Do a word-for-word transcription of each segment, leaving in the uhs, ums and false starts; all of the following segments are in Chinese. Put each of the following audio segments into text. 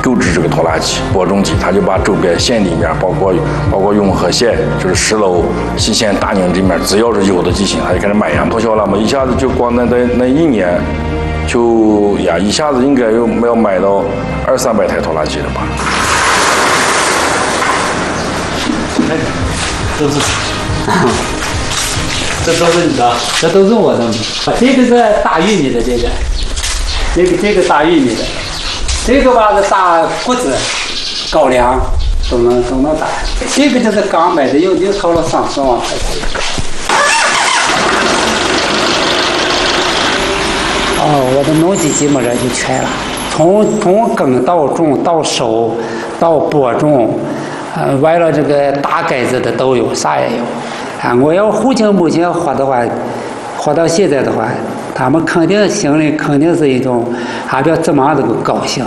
购置这个拖拉机、播种机，他就把周边县里面，包括包括永和县，就是石楼、西县、大宁这面，只要是有的机型，他就开始买呀。不晓得嘛，一下子就光那那那一年，就呀一下子应该有要买到二三百台拖拉机了吧。 都是，这都是你的，这都是我的。这个是大玉米的，这个，这个这个大玉米的，这个吧是大谷子、高粱都能都能打。这个就是刚买的，又又掏了上十万块钱。哦，我的农机基本上就全了，从从耕到种到收到播种。呃，完了这个大改子的都有，啥也有。啊，我要父亲母亲活的话，活到现在的话，他们肯定心里肯定是一种还不要这么样的个高兴。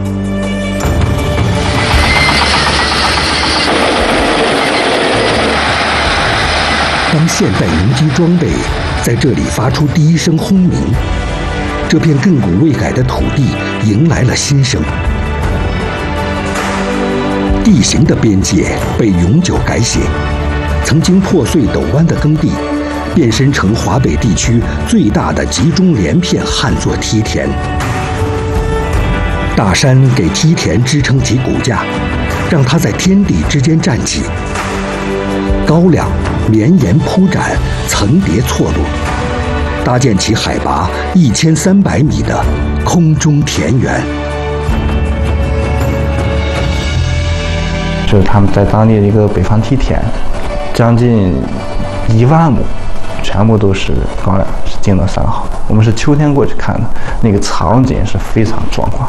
当现代农机装备在这里发出第一声轰鸣，这片亘古未改的土地迎来了新生。地形的边界被永久改写，曾经破碎陡弯的耕地，变身成华北地区最大的集中连片旱作梯田。大山给梯田支撑起骨架，让它在天地之间站起。高粱绵延铺展，层叠错落，搭建起海拔一千三百米的空中田园。 就是他们在当地的一个北方梯田，将近一万亩，全部都是高粱，是经得三好。我们是秋天过去看的，那个场景是非常壮观。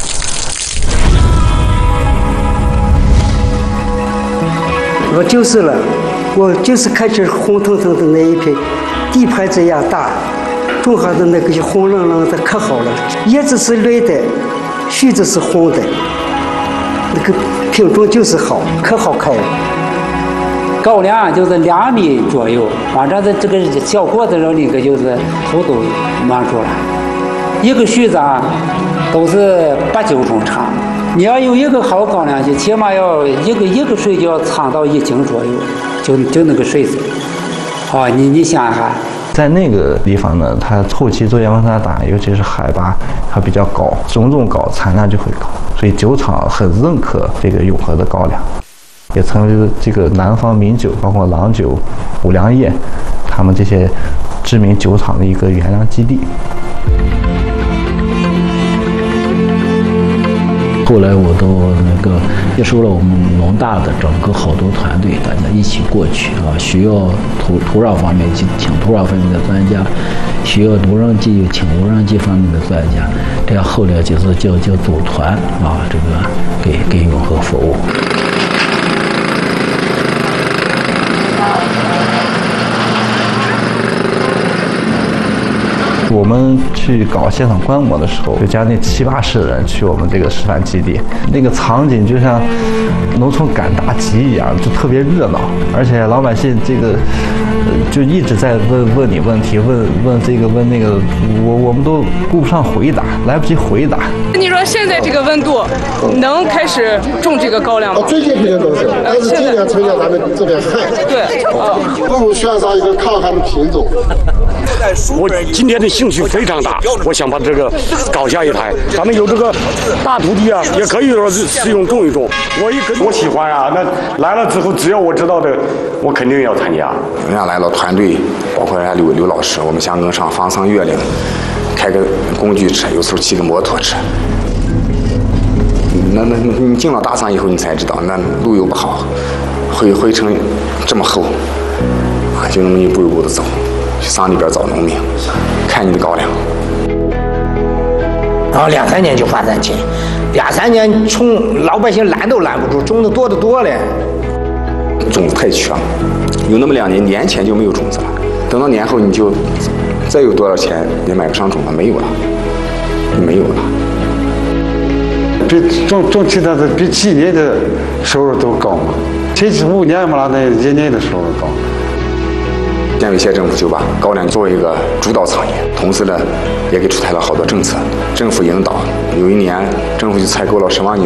我就是了，我就是看这红彤彤的那一片，地盘这样大，种下的那个就红冷冷的，可好了。叶子是绿的，须子是红的，那个。品种就是好，可好看了。高粱就是两米左右，反正的这个小伙子上那个就是头都满住了。一个须子啊，都是八九种长。你要有一个好高粱，就起码要一个一个穗就要长到一斤左右，就就那个穗子。好，你你想想。 在那个地方呢，它后期做阳光大，尤其是海拔还比较高，种种高，产量就会高，所以酒厂很认可这个永和的高粱，也成为这个南方名酒，包括郎酒、五粮液，他们这些知名酒厂的一个原料基地。 后来我都那个接收了我们农大的整个好多团队，大家一起过去啊，需要土土壤方面就请土壤方面的专家，需要无人机就请无人机方面的专家，这样后来就是叫叫组团啊，这个给给永和服务。 我们去搞现场观摩的时候，有将近七八十人去我们这个示范基地，那个场景就像农村赶大集一样，就特别热闹，而且老百姓这个就一直在问问你问题，问问这个问那个，我我们都顾不上回答，来不及回答。 你说现在这个温度能开始种这个高粱吗？ 最近肯定都是，但是今年春天咱们这边旱， 对，啊， 不如选择一个抗旱的品种。 我今天的兴趣非常大，我想把这个搞下一台。咱们有这个大土地啊，也可以说是试用种一种。我一个我喜欢啊，那来了之后，只要我知道的，我肯定要参加。 人家来了团队，包括人家刘刘老师，我们想跟上方舱越岭，开个工具车，有时候骑个摩托车。那那你进了大山以后，你才知道，那路又不好，灰灰尘这么厚，啊，就那么一步一步的走。去山里边找农民，看你的高粱。 然后两三年就发展起来，两三年从老百姓拦都拦不住，种的多得多了。 种子太缺了，有那么两年，年前就没有种子了，等到年后你就再有多少钱也买不上种子，没有了，没有了。 比种种其他的比几年的收入都高嘛，前期五年嘛，那一年的收入高。 建委县政府就把高粱作为一个主导产业，同时呢，也给出台了好多政策，政府引导。有一年，政府就采购了十万斤